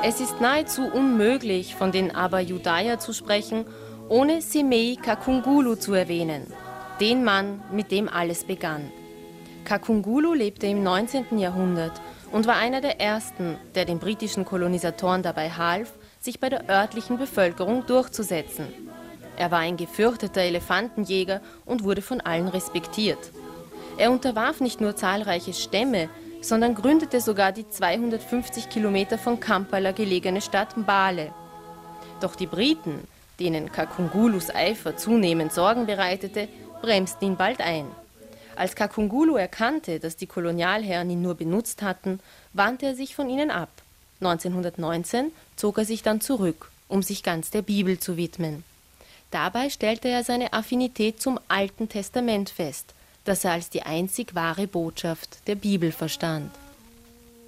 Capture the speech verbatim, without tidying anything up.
Es ist nahezu unmöglich, von den Abba-Judäa zu sprechen, ohne Semeih Kakungulu zu erwähnen, den Mann, mit dem alles begann. Kakungulu lebte im neunzehnten Jahrhundert und war einer der ersten, der den britischen Kolonisatoren dabei half, sich bei der örtlichen Bevölkerung durchzusetzen. Er war ein gefürchteter Elefantenjäger und wurde von allen respektiert. Er unterwarf nicht nur zahlreiche Stämme, sondern gründete sogar die zweihundertfünfzig Kilometer von Kampala gelegene Stadt Mbale. Doch die Briten, denen Kakungulus Eifer zunehmend Sorgen bereitete, bremsten ihn bald ein. Als Kakungulu erkannte, dass die Kolonialherren ihn nur benutzt hatten, wandte er sich von ihnen ab. neunzehnhundertneunzehn zog er sich dann zurück, um sich ganz der Bibel zu widmen. Dabei stellte er seine Affinität zum Alten Testament fest, das er als die einzig wahre Botschaft der Bibel verstand.